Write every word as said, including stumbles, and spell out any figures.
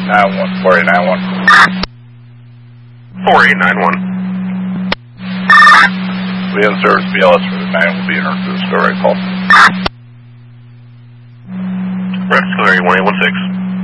nine one, four eight nine one. four eight nine one. We have service B L S for the nine will be in our Discovery call. Discovery one eight one six.